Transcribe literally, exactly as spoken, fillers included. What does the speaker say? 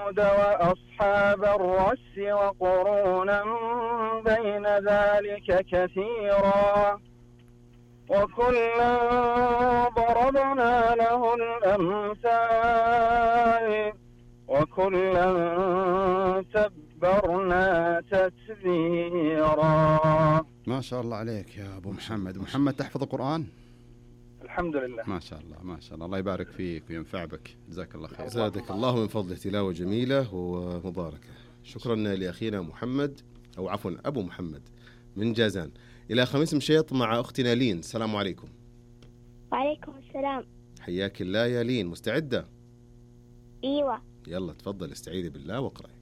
وثمود وأصحاب الرس وقرونا بين ذلك كثيرا وكلا ضربنا له الأمثال وكلا تبرنا تتبيرا. ما شاء الله عليك يا أبو محمد. محمد تحفظ القرآن؟ الحمد لله. ما شاء الله ما شاء الله. الله يبارك فيك وينفع بك. جزاك الله خير. زادك الله من فضله تلاوة جميلة ومباركة. شكرا لأخينا محمد أو عفوا أبو محمد من جازان. إلى خميس مشيط مع أختنا لين. السلام عليكم. وعليكم السلام. حياك الله يا لين. مستعدة؟ ايوه. يلا تفضل استعيذي بالله واقرأي.